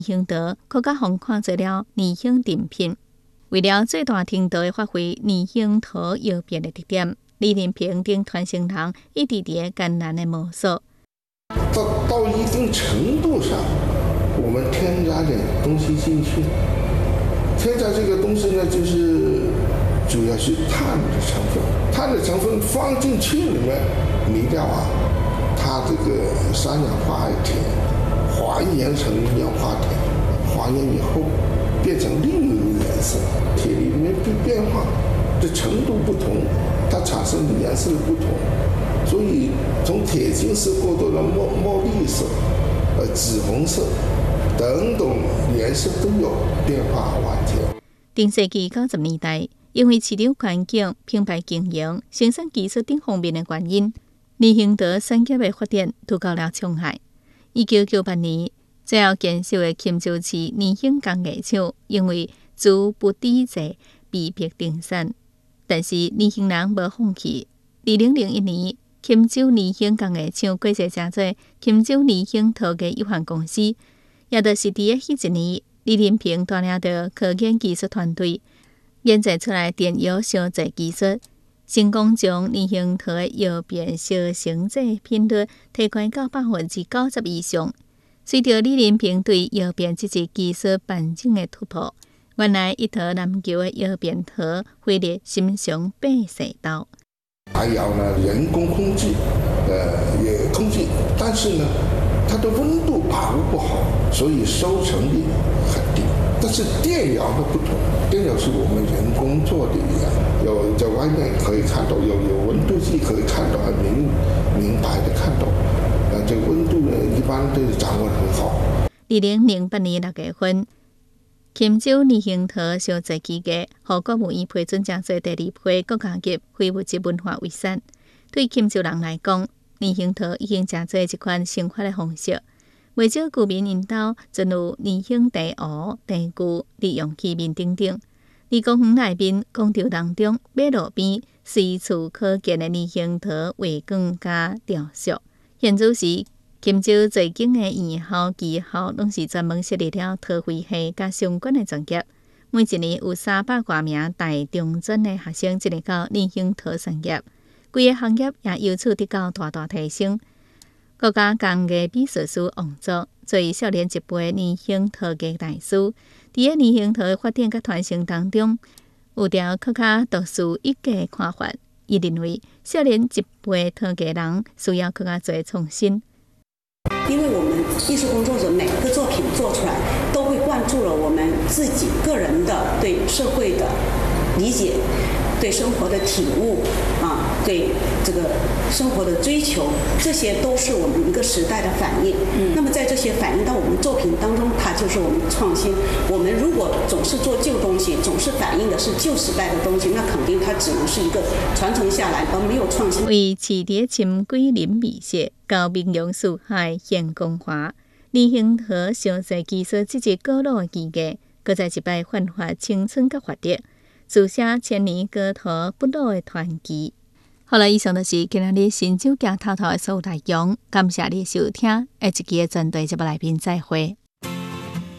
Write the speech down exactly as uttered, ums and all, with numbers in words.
兴德更加互看做了年轻产品。为了最大程度的发挥年兴桃药片的特点，李林平等传承人一直伫艰难的摸索。 到到一定程度上，我们添加点东西进去。添加这个东西呢，就是主要是碳的成分。碳的成分放进去里面，泥料啊，它这个三氧化铁还原成一氧化铁，还原以后变成另一个颜色，铁里面变化的程度不同，它产生的颜色不同。所以从铁青色过渡到墨墨绿色、呃紫红色等等颜色都有变化完全。 中世纪九十年代，因为市场环境、品牌经营、生产技术等方面的原因，年兴德产业的发展拄到了障碍。一九九八年，最后坚守的钦州市年兴工艺厂，因为资不抵债，被迫停产。但是年轻人无放弃。二零零一年，钦州年兴工艺厂改制成做钦州年兴陶艺有限公司，也就是伫个迄一年，李林平带领着科研技术团队，研制出来电药烧制技术，成功将年兴陶的药片烧成制品率提高到百分之九十以上。随着李林平对药片这一技术办证的突破，原来一桃南桥的药片桃挥列心上百世道。 还有呢，人工控制，呃，也控制，但是呢，它的温度把握不好，所以收成率很低。但是电窑的不同，电窑是我们人工做的一样，有在外面可以看到，有有温度计可以看到，很明明白的看到，呃，这个温度呢，一般都掌握得很好。 二零零八年六月份，钦州年兴桃烧制技艺，获国务院批准成做第二批国家级非物质文化遗产。对钦州人来讲，年兴桃已经成做一款生活的方式。不少居民因兜存有年兴地壶、地具，利用器皿等等。在公园内面、工厂当中、马路边，随处可见的年兴桃画卷加雕塑。现如时，钦州最近的院校、技校拢是专门设立了陶绘系甲相关的专业。每一年有三百多名大中专的学生进入到年兴陶产业，规个行业也由此得到大大提升。国家工艺美术师王祖作为少年一辈年兴陶艺大师，伫个年兴陶的发展甲传承当中，有条更加独树一格的看法。伊认为，少年一辈陶艺人需要更加多创新。 因为我们艺术工作者每个作品做出来，都会灌注了我们自己个人的对社会的理解，对生活的体悟啊，对这个生活的追求，这些都是我们一个时代的反应。嗯，那么在这些反映到我们作品当中，它就是我们创新。我们如果总是做旧东西，总是反映的是旧时代的东西，那肯定它只能是一个传承下来，而没有创新。 为市地深闺林美色，高明洋四海现光华，年兴陶烧制技术这一古老的技艺，搁再一摆焕发青春甲活力，书写千年高陶不老的传奇。好了，以上就是今日新酒家透透的所有内容，感谢你的收听，下一期的专题节目来宾再会。